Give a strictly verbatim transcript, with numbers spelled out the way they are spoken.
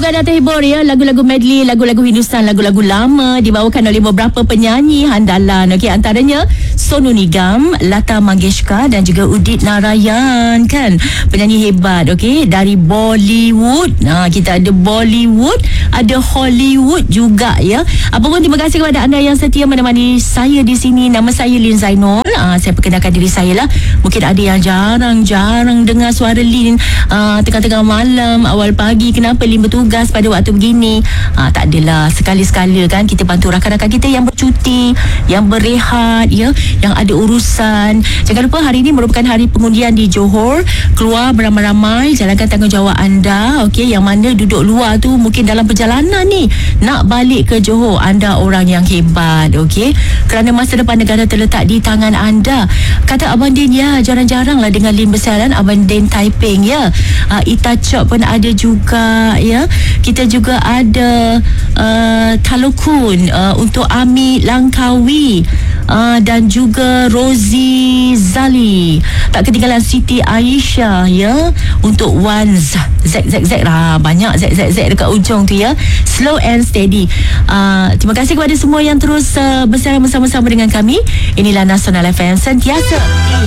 juga dah terhibur ya, lagu-lagu medley, lagu-lagu Hindustan, lagu-lagu lama dibawakan oleh beberapa penyanyi handalan. Okey, antaranya Sonu Nigam, Lata Mangeshkar dan juga Udit Narayan, kan, penyanyi hebat. Okey, dari Bollywood. Nah, kita ada Bollywood, ada Hollywood juga ya. Apapun, terima kasih kepada anda yang setia menemani saya di sini. Nama saya Lin Zainul. Ah, saya perkenalkan diri saya lah. Mungkin ada yang jarang-jarang dengar suara Lin ah, tengah-tengah malam, awal pagi. Kenapa Lin bertugas pada waktu begini? Ah, tak adalah, sekali-sekala kan kita bantu rakan-rakan kita yang bercuti, yang berehat ya, yang ada urusan. Jangan lupa hari ini merupakan hari pengundian di Johor. Keluar beramai-ramai, jalankan tanggungjawab anda. Okey, yang mana duduk luar tu mungkin dalam perjalanan ni nak balik ke Johor, anda orang yang hebat. Okey, kerana masa depan negara terletak di tangan anda. Kata Abang Din, ya, jarang-jarang lah dengan Lin bersiaran. Abang Din Taiping ya. uh, Ita Chop pun ada juga ya. Kita juga ada uh, Talukun uh, untuk Ami Langkawi, uh, dan juga Rozi Zali. Tak ketinggalan Siti Aisyah ya, untuk Wan Z Z Z Z lah. Banyak Z Z Z dekat ujung tu ya. Slow and steady. uh, Terima kasih kepada semua yang terus uh, bersiaran bersama-sama dengan kami. Inilah Nasional F M, sentiasa